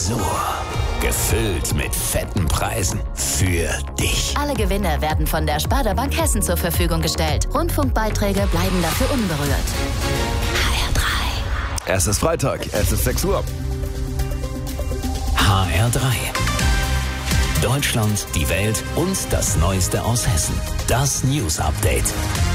Zäsur. Gefüllt mit fetten Preisen. Für dich. Alle Gewinne werden von der Sparda Bank Hessen zur Verfügung gestellt. Rundfunkbeiträge bleiben dafür unberührt. HR3. Es ist Freitag, es ist 6 Uhr. HR3. Deutschland, die Welt und das Neueste aus Hessen. Das News Update.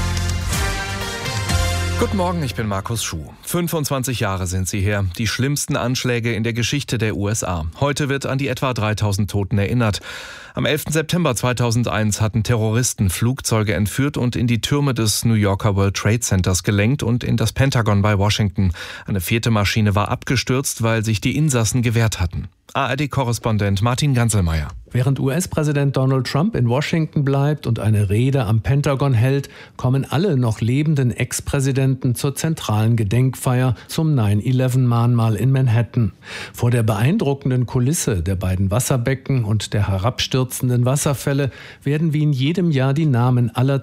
Guten Morgen, ich bin Markus Schuh. 25 Jahre sind sie her. Die schlimmsten Anschläge in der Geschichte der USA. Heute wird an die etwa 3000 Toten erinnert. Am 11. September 2001 hatten Terroristen Flugzeuge entführt und in die Türme des New Yorker World Trade Centers gelenkt und in das Pentagon bei Washington. Eine 4. Maschine war abgestürzt, weil sich die Insassen gewehrt hatten. ARD-Korrespondent Martin Ganselmeier. Während US-Präsident Donald Trump in Washington bleibt und eine Rede am Pentagon hält, kommen alle noch lebenden Ex-Präsidenten zur zentralen Gedenkfeier zum 9/11-Mahnmal in Manhattan. Vor der beeindruckenden Kulisse der beiden Wasserbecken und der herabstürzenden Wasserfälle werden wie in jedem Jahr die Namen aller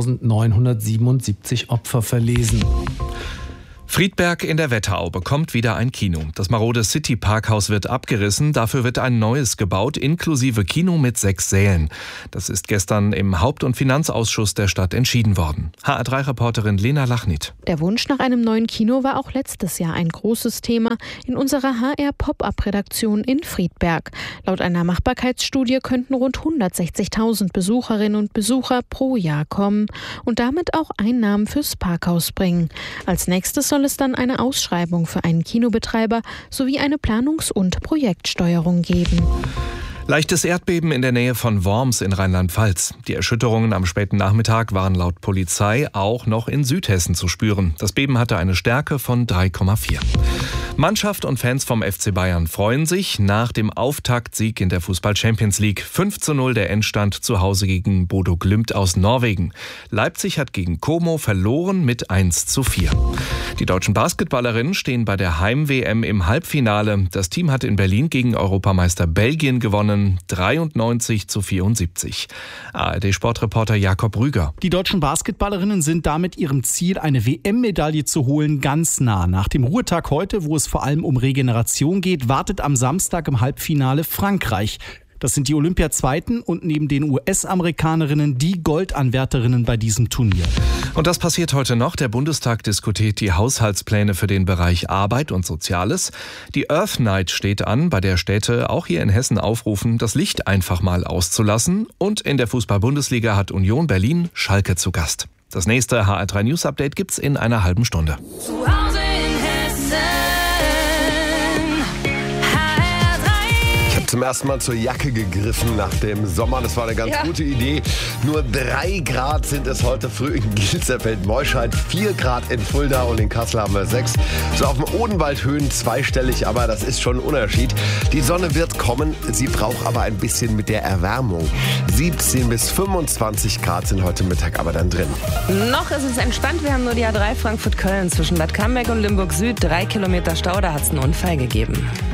2977 Opfer verlesen. Friedberg in der Wetterau bekommt wieder ein Kino. Das marode City-Parkhaus wird abgerissen, dafür wird ein neues gebaut, inklusive Kino mit 6 Sälen. Das ist gestern im Haupt- und Finanzausschuss der Stadt entschieden worden. HR3-Reporterin Lena Lachnit. Der Wunsch nach einem neuen Kino war auch letztes Jahr ein großes Thema in unserer HR-Pop-Up-Redaktion in Friedberg. Laut einer Machbarkeitsstudie könnten rund 160.000 Besucherinnen und Besucher pro Jahr kommen und damit auch Einnahmen fürs Parkhaus bringen. Als nächstes soll es dann eine Ausschreibung für einen Kinobetreiber sowie eine Planungs- und Projektsteuerung geben. Leichtes Erdbeben in der Nähe von Worms in Rheinland-Pfalz. Die Erschütterungen am späten Nachmittag waren laut Polizei auch noch in Südhessen zu spüren. Das Beben hatte eine Stärke von 3,4. Mannschaft und Fans vom FC Bayern freuen sich nach dem Auftaktsieg in der Fußball-Champions League. 5:0 der Endstand zu Hause gegen Bodo Glimt aus Norwegen. Leipzig hat gegen Como verloren mit 1:4. Die deutschen Basketballerinnen stehen bei der Heim-WM im Halbfinale. Das Team hat in Berlin gegen Europameister Belgien gewonnen, 93:74. ARD-Sportreporter Jakob Rüger. Die deutschen Basketballerinnen sind damit ihrem Ziel, eine WM-Medaille zu holen, ganz nah. Nach dem Ruhetag heute, wo es vor allem um Regeneration geht, wartet am Samstag im Halbfinale Frankreich. Das sind die Olympiazweiten und neben den US-Amerikanerinnen die Goldanwärterinnen bei diesem Turnier. Und das passiert heute noch. Der Bundestag diskutiert die Haushaltspläne für den Bereich Arbeit und Soziales. Die Earth Night steht an, bei der Städte auch hier in Hessen aufrufen, das Licht einfach mal auszulassen. Und in der Fußball-Bundesliga hat Union Berlin Schalke zu Gast. Das nächste HR3 News Update gibt's in einer halben Stunde. Zu Hause in Hessen. Zum ersten Mal zur Jacke gegriffen nach dem Sommer. Das war eine ganz gute Idee. Nur 3 Grad sind es heute früh in Gilserfeld-Meuscheid, 4 Grad in Fulda und in Kassel haben wir 6. So auf dem Odenwald Höhen zweistellig, aber das ist schon ein Unterschied. Die Sonne wird kommen, sie braucht aber ein bisschen mit der Erwärmung. 17 bis 25 Grad sind heute Mittag aber dann drin. Noch ist es entspannt. Wir haben nur die A3 Frankfurt-Köln zwischen Bad Camberg und Limburg Süd. 3 Kilometer Stau, da hat es einen Unfall gegeben.